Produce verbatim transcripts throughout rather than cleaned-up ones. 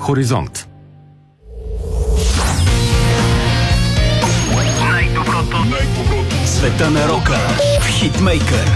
Хоризонт. Най-доброто, най-доброто света на рока в Хитмейкър.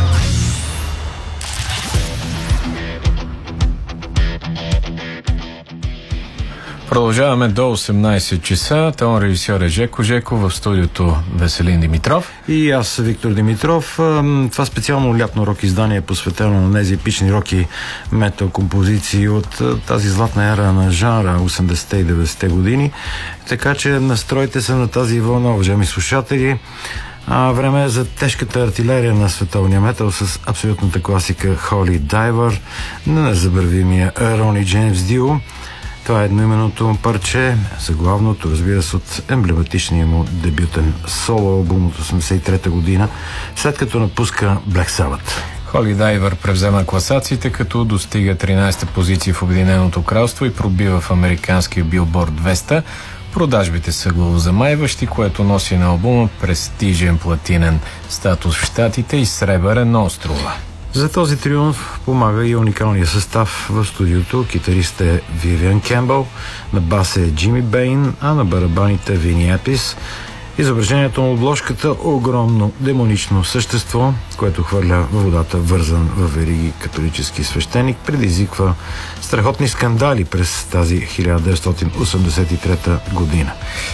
Продължаваме до осемнайсет часа. Тон режисьор е Жеко Жеков, в студиото Веселин Димитров. И аз, Виктор Димитров. Това специално лятно рок издание е посветено на тези епични роки метал композиции от тази златна ера на жанра осемдесетте и деветдесетте години. Така че настройте се на тази вълна, уважаеми слушатели. А, време е за тежката артилерия на световния метал с абсолютната класика Holy Diver на незабравимия Рони Джеймс Дио. Това е едноименното парче, заглавното, разбира се, от емблематичния му дебютен соло албум от осемдесет и трета година, след като напуска Black Sabbath. Holy Diver превзема класациите, като достига тринайсета позиция в Обединеното кралство и пробива в американския Billboard двеста. Продажбите са главозамайващи, което носи на албума престижен платинен статус в Щатите и сребърен на острова. За този триумф помага и уникалния състав в студиото. Китарист е Вивиан Кембъл, на бас е Джими Бейн, а на барабаните Вини Епис. Изображението на обложката – огромно демонично същество, което хвърля в водата вързан във вериги католически свещеник, предизвиква страхотни скандали през тази хиляда деветстотин осемдесет и трета година.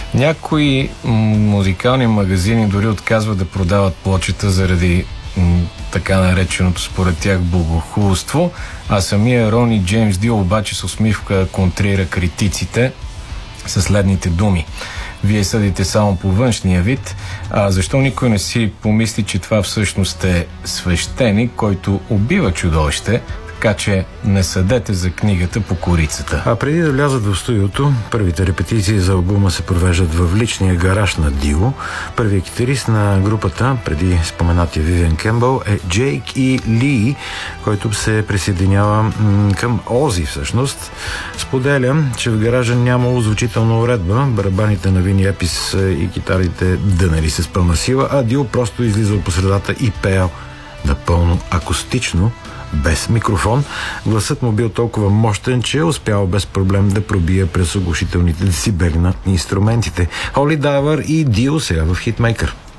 Някои музикални магазини дори отказват да продават плочета заради така нареченото според тях богохулство, а самия Рони Джеймс Дио обаче с усмивка контрира критиците със следните думи: вие съдите само по външния вид, а защо никой не си помисли, че това всъщност е свещеник, който убива чудовище, така че не съдете за книгата по корицата. А преди да влязат в студиото, първите репетиции за албума се провеждат в личния гараж на Дио. Първият китарист на групата, преди споменатия Вивиан Кембъл, е Джейк И. Ли, който се присъединява м- към Ози всъщност. Споделя, че в гаража нямало звучителна уредба, барабаните на Вини Епис и китарите дънали се с пълна сила, а Дио просто излизал по средата и пеел напълно акустично, без микрофон. Гласът му бил толкова мощен, че е успял без проблем да пробие през оглушителните децибели на инструментите. Holy Diver и Dio сега в Хитмейкър.